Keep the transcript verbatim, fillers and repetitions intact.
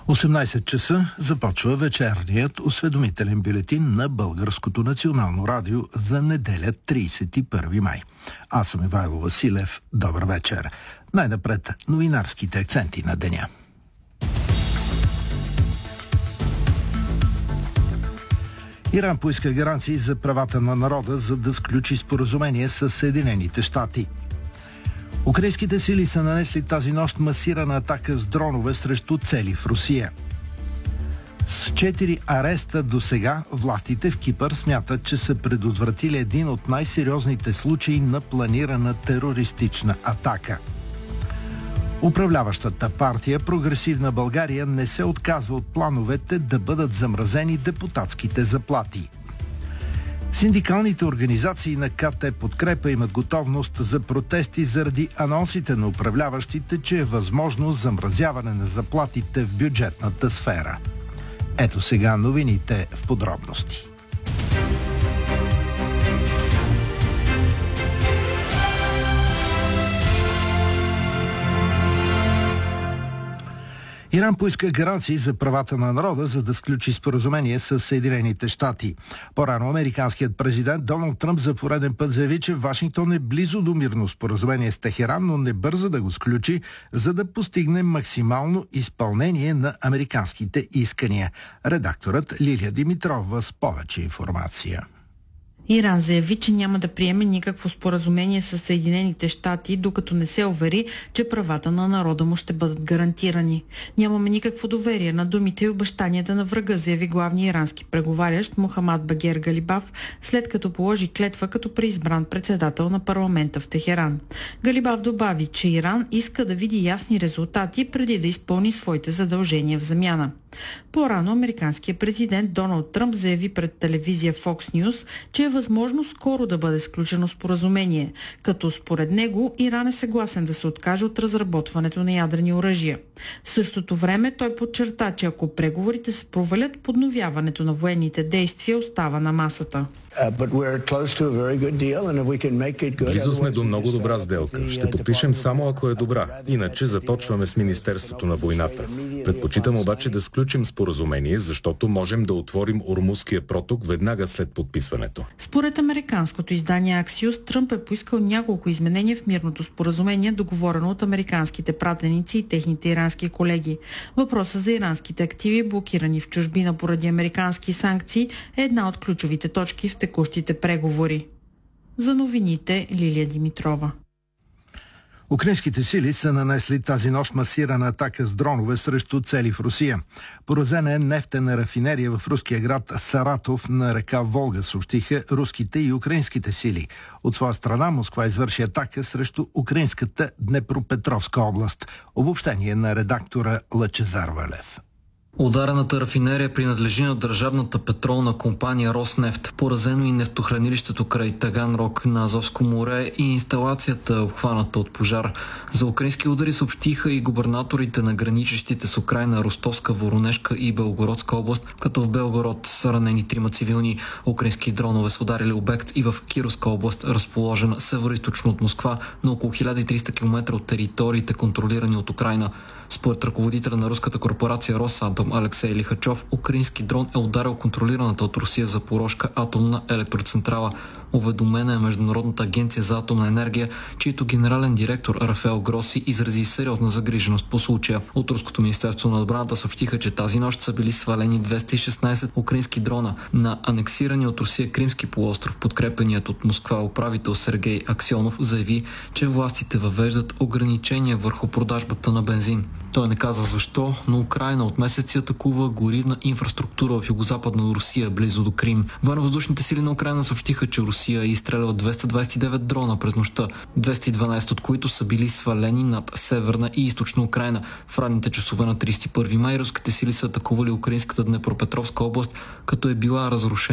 осемнайсет часа започва вечерният осведомителен бюлетин на Българското национално радио за неделя трийсет и първи май. Аз съм Ивайло Василев. Добър вечер. Най-напред новинарските акценти на деня. Иран поиска гаранции за правата на народа, за да сключи споразумение с Съединените щати. Украинските сили са нанесли тази нощ масирана атака с дронове срещу цели в Русия. С четири ареста до сега властите в Кипър смятат, че са предотвратили един от най-сериозните случаи на планирана терористична атака. Управляващата партия Прогресивна България не се отказва от плановете да бъдат замразени депутатските заплати. Синдикалните организации на КТ Подкрепа имат готовност за протести заради анонсите на управляващите, че е възможно замразяване на заплатите в бюджетната сфера. Ето сега новините в подробности. Иран поиска гаранции за правата на народа, за да сключи споразумение с Съединените щати. По-рано американският президент Доналд Тръмп за пореден път заяви, че Вашингтон е близо до мирно споразумение с Техеран, но не бърза да го сключи, за да постигне максимално изпълнение на американските искания. Редакторът Лилия Димитрова с повече информация. Иран заяви, че няма да приеме никакво споразумение с Съединените щати, докато не се увери, че правата на народа му ще бъдат гарантирани. Нямаме никакво доверие на думите и обещанията на врага, заяви главният ирански преговарящ Мохамад Багер Галибаф, след като положи клетва като преизбран председател на парламента в Техеран. Галибаф добави, че Иран иска да види ясни резултати преди да изпълни своите задължения в замяна. По-рано американският президент Доналд Тръмп заяви пред телевизия Fox News, че е възможно скоро да бъде сключено споразумение, като според него Иран е съгласен да се откаже от разработването на ядрени оръжия. В същото време той подчерта, че ако преговорите се провалят, подновяването на военните действия остава на масата. Близо сме до много добра сделка. Ще подпишем само ако е добра. Иначе започваме с Министерството на войната. Предпочитам обаче да сключим споразумение, защото можем да отворим Ормузския проток веднага след подписването. Според американското издание Axios, Тръмп е поискал няколко изменения в мирното споразумение, договорено от американските пратеници и техните ирански колеги. Въпросът за иранските активи, блокирани в чужбина поради американски санкции, е една от ключовите точки в текущите преговори. За новините Лилия Димитрова. Украинските сили са нанесли тази нощ масирана атака с дронове срещу цели в Русия. Поразена е нефтена рафинерия в руския град Саратов на река Волга, съобщиха руските и украинските сили. От своя страна Москва извърши атака срещу украинската Днепропетровска област. Обобщение на редактора Лъчезар Валев. Ударената рафинерия принадлежи на държавната петролна компания Роснефт. Поразено и нефтохранилището край Таганрог на Азовско море и инсталацията, обхваната от пожар. За украински удари съобщиха и губернаторите на граничещите с Украйна Ростовска, Воронежка и Белгородска област, като в Белгород са ранени трима цивилни. Украински дронове са ударили обект и в Кировска област, разположена североизточно от Москва, на около хиляда и триста километра от териториите, контролирани от Украйна. Според ръководителя на руската корпорация Росатом Алексей Лихачов, украински дрон е ударил контролираната от Русия Запорожка атомна електроцентрала. Уведомена е Международната агенция за атомна енергия, чийто генерален директор Рафаел Гроси изрази сериозна загриженост по случая. От Руското министерство на отбраната съобщиха, че тази нощ са били свалени двеста и шестнайсет украински дрона на анексирания от Русия Кримски полуостров. Подкрепеният от Москва управител Сергей Аксьонов заяви, че властите въвеждат ограничения върху продажбата на бензин. Той не каза защо, но Украйна от месеци атакува горивна инфраструктура в югозападна Русия, близо до Крим. Военновъздушните сили на Украйна съобщиха, че Русия е изстреляла двеста двайсет и девет дрона през нощта, двеста и дванайсет от които са били свалени над северна и източна Украйна. В ранните часове на трийсет и първи май руските сили са атакували украинската Днепропетровска област, като е била разрушена